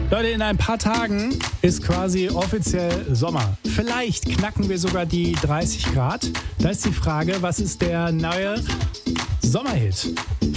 Leute, in ein paar Tagen ist quasi offiziell Sommer. Vielleicht knacken wir sogar die 30 Grad. Da ist die Frage, was ist der neue Sommerhit?